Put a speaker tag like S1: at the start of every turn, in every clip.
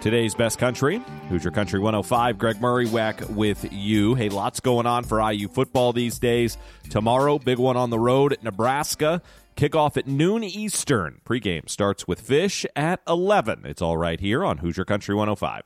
S1: Today's Best Country, Hoosier Country 105. Greg Murray back with you. Hey, lots going on for IU football these days. Tomorrow, big one on the road at Nebraska. Kickoff at noon Eastern. Pregame starts with Fish at 11. It's all right here on Hoosier Country 105.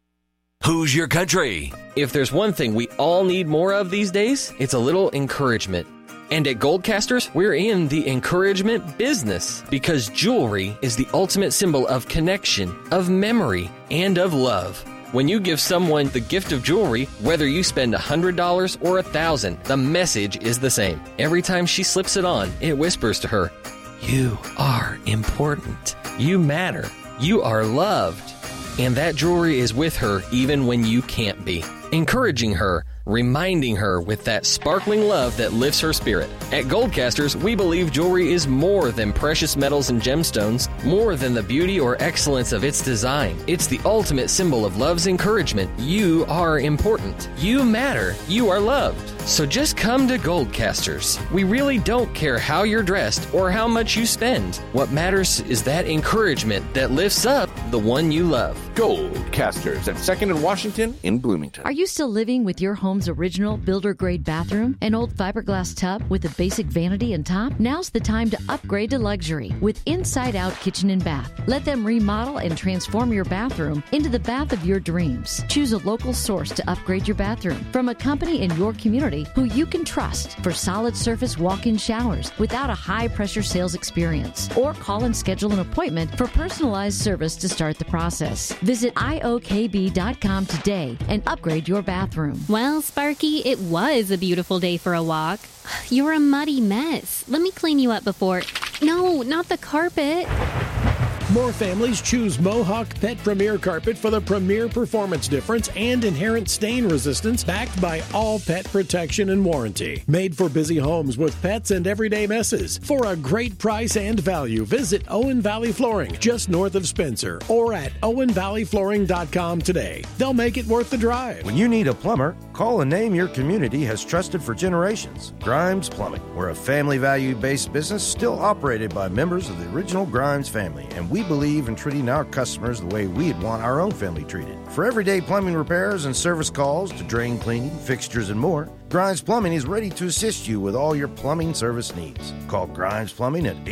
S2: Hoosier Country.
S3: If there's one thing we all need more of these days, it's a little encouragement. And at Goldcasters, we're in the encouragement business because jewelry is the ultimate symbol of connection, of memory, and of love. When you give someone the gift of jewelry, whether you spend $100 or $1,000, the message is the same. Every time she slips it on, it whispers to her, "You are important. You matter. You are loved." And that jewelry is with her even when you can't be, encouraging her, reminding her with that sparkling love that lifts her spirit. At Goldcasters, we believe jewelry is more than precious metals and gemstones, more than the beauty or excellence of its design. It's the ultimate symbol of love's encouragement. You are important. You matter. You are loved. So just come to Goldcasters. We really don't care how you're dressed or how much you spend. What matters is that encouragement that lifts up the one you love.
S4: Goldcasters at 2nd and Washington in Bloomington.
S5: Are you still living with your home's original builder-grade bathroom? An old fiberglass tub with a basic vanity and top? Now's the time to upgrade to luxury with Inside Out Kitchen and Bath. Let them remodel and transform your bathroom into the bath of your dreams. Choose a local source to upgrade your bathroom from a company in your community who you can trust for solid surface walk-in showers without a high-pressure sales experience. Or call and schedule an appointment for personalized service to start the process. Visit iokb.com today and upgrade your bathroom.
S6: Well, Sparky, it was a beautiful day for a walk. You're a muddy mess. Let me clean you up before... No, not the carpet.
S7: More families choose Mohawk Pet Premier Carpet for the premier performance difference and inherent stain resistance backed by all pet protection and warranty. Made for busy homes with pets and everyday messes. For a great price and value, visit Owen Valley Flooring just north of Spencer or at owenvalleyflooring.com today. They'll make it worth the drive.
S8: When you need a plumber, call a name your community has trusted for generations. Grimes Plumbing. We're a family value-based business still operated by members of the original Grimes family, and we believe in treating our customers the way we'd want our own family treated. For everyday plumbing repairs and service calls to drain cleaning, fixtures, and more, Grimes Plumbing is ready to assist you with all your plumbing service needs. Call Grimes Plumbing at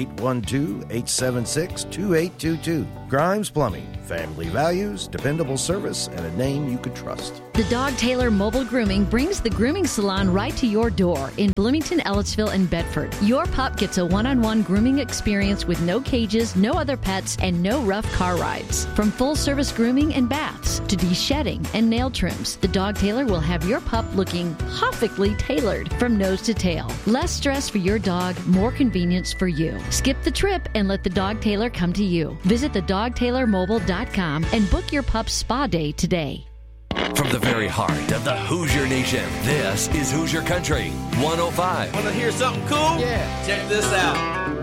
S8: 812-876-2822. Grimes Plumbing. Family values, dependable service, and a name you could trust.
S5: The Dog Taylor Mobile Grooming brings the grooming salon right to your door in Bloomington, Ellettsville, and Bedford. Your pup gets a one-on-one grooming experience with no cages, no other pets, and no rough car rides. From full-service grooming and baths to de-shedding and nail trims, the Dog Tailor will have your pup looking perfectly tailored from nose to tail. Less stress for your dog, more convenience for you. Skip the trip and let the Dog Tailor come to you. Visit thedogtailormobile.com and book your pup's spa day today.
S2: From the very heart of the Hoosier Nation, this is Hoosier Country 105.
S9: Want to hear something cool?
S10: Yeah.
S9: Check this out.